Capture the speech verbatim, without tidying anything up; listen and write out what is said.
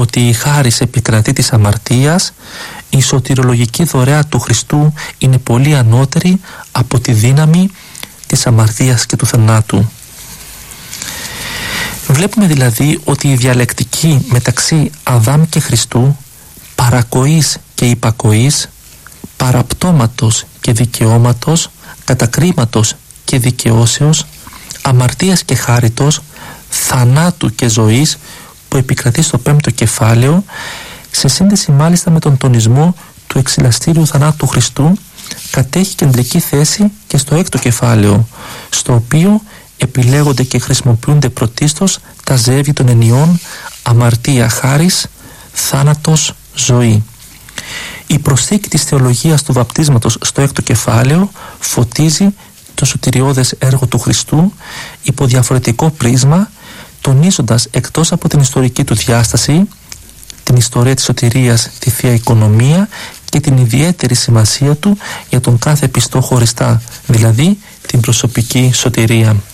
ότι η χάρις επικρατεί της αμαρτίας, η σωτηρολογική δωρεά του Χριστού είναι πολύ ανώτερη από τη δύναμη της αμαρτίας και του θανάτου. Βλέπουμε δηλαδή ότι η διαλεκτική μεταξύ Αδάμ και Χριστού, παρακοής και υπακοής, παραπτώματος και δικαιώματος, κατακρίματος και δικαιώσεως, αμαρτίας και χάριτος, θανάτου και ζωής, που επικρατεί στο πέμπτο κεφάλαιο, σε σύνδεση μάλιστα με τον τονισμό του εξηλαστήριου θανάτου του Χριστού, κατέχει κεντρική θέση και στο έκτο κεφάλαιο, στο οποίο επιλέγονται και χρησιμοποιούνται πρωτίστως τα ζεύγη των ενιών αμαρτία χάρις, θάνατος ζωή. Η προσθήκη της θεολογίας του βαπτίσματος στο έκτο κεφάλαιο φωτίζει το σωτηριώδες έργο του Χριστού υπό διαφορετικό πρίσμα, τονίζοντας εκτός από την ιστορική του διάσταση, την ιστορία της σωτηρίας, τη Θεία Οικονομία και την ιδιαίτερη σημασία του για τον κάθε πιστό χωριστά, δηλαδή την προσωπική σωτηρία.